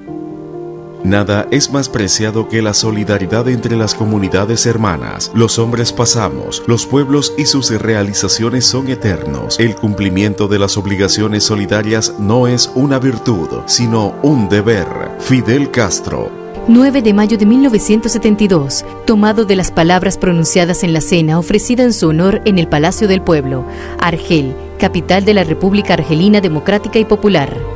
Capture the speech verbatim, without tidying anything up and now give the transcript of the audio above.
Nada es más preciado que la solidaridad entre las comunidades hermanas. Los hombres pasamos, los pueblos y sus realizaciones son eternos. El cumplimiento de las obligaciones solidarias no es una virtud, sino un deber. Fidel Castro. nueve de mayo de mil novecientos setenta y dos, tomado de las palabras pronunciadas en la cena ofrecida en su honor en el Palacio del Pueblo, Argel, capital de la República Argelina Democrática y Popular.